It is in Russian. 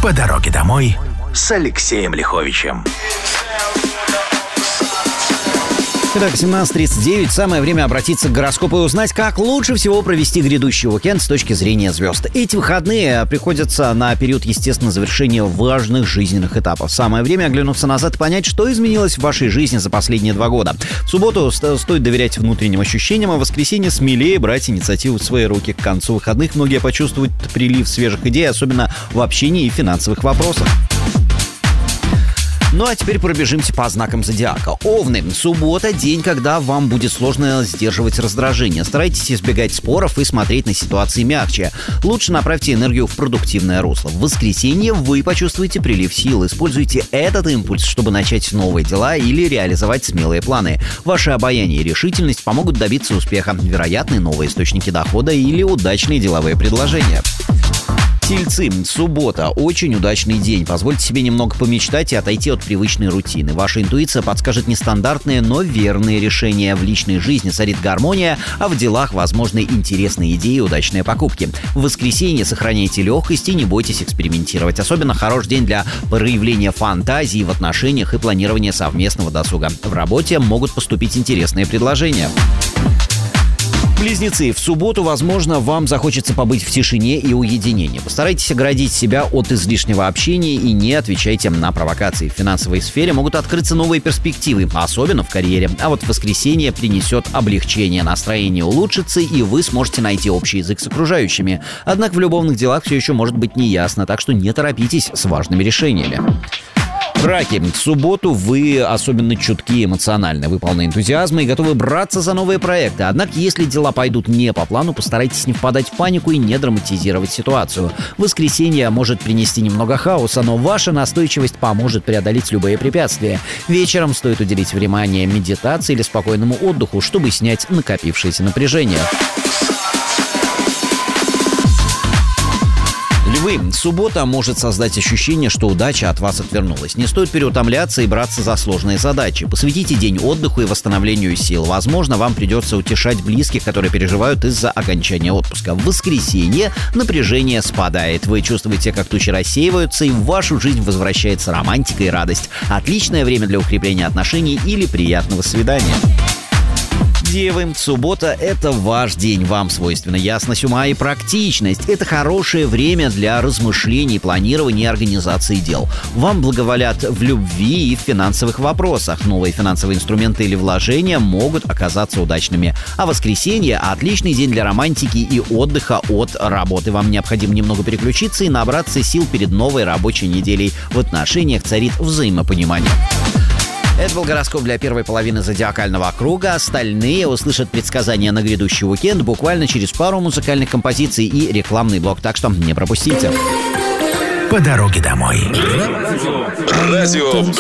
По дороге домой с Алексеем Лиховичем. Итак, 17:39. Самое время обратиться к гороскопу и узнать, как лучше всего провести грядущий уикенд с точки зрения звезд. Эти выходные приходятся на период, естественно, завершения важных жизненных этапов. Самое время оглянуться назад и понять, что изменилось в вашей жизни за последние 2 года. В субботу стоит доверять внутренним ощущениям, а в воскресенье смелее брать инициативу в свои руки. К концу выходных многие почувствуют прилив свежих идей, особенно в общении и финансовых вопросах. Ну а теперь пробежимся по знакам зодиака. Овны. Суббота – день, когда вам будет сложно сдерживать раздражение. Старайтесь избегать споров и смотреть на ситуации мягче. Лучше направьте энергию в продуктивное русло. В воскресенье вы почувствуете прилив сил. Используйте этот импульс, чтобы начать новые дела или реализовать смелые планы. Ваше обаяние и решительность помогут добиться успеха. Вероятны новые источники дохода или удачные деловые предложения. Тельцы. Суббота. Очень удачный день. Позвольте себе немного помечтать и отойти от привычной рутины. Ваша интуиция подскажет нестандартные, но верные решения. В личной жизни царит гармония, а в делах возможны интересные идеи и удачные покупки. В воскресенье сохраняйте легкость и не бойтесь экспериментировать. Особенно хорош день для проявления фантазии в отношениях и планирования совместного досуга. В работе могут поступить интересные предложения. Близнецы. В субботу, возможно, вам захочется побыть в тишине и уединении. Постарайтесь оградить себя от излишнего общения и не отвечайте на провокации. В финансовой сфере могут открыться новые перспективы, особенно в карьере. А вот воскресенье принесет облегчение, настроение улучшится, и вы сможете найти общий язык с окружающими. Однако в любовных делах все еще может быть неясно, так что не торопитесь с важными решениями. Раки. В субботу вы особенно чутки эмоциональны. Вы полны энтузиазма и готовы браться за новые проекты. Однако, если дела пойдут не по плану, постарайтесь не впадать в панику и не драматизировать ситуацию. Воскресенье может принести немного хаоса, но ваша настойчивость поможет преодолеть любые препятствия. Вечером стоит уделить внимание медитации или спокойному отдыху, чтобы снять накопившееся напряжение. Львы. Суббота может создать ощущение, что удача от вас отвернулась. Не стоит переутомляться и браться за сложные задачи. Посвятите день отдыху и восстановлению сил. Возможно, вам придется утешать близких, которые переживают из-за окончания отпуска. В воскресенье напряжение спадает. Вы чувствуете, как тучи рассеиваются, и в вашу жизнь возвращается романтика и радость. Отличное время для укрепления отношений или приятного свидания. Девы. Суббота – это ваш день. Вам свойственна ясность ума и практичность. Это хорошее время для размышлений, планирования и организации дел. Вам благоволят в любви и в финансовых вопросах. Новые финансовые инструменты или вложения могут оказаться удачными. А воскресенье – отличный день для романтики и отдыха от работы. Вам необходимо немного переключиться и набраться сил перед новой рабочей неделей. В отношениях царит взаимопонимание. Это был гороскоп для первой половины зодиакального круга. Остальные услышат предсказания на грядущий уикенд буквально через пару музыкальных композиций и рекламный блок. Так что не пропустите. По дороге домой. Радио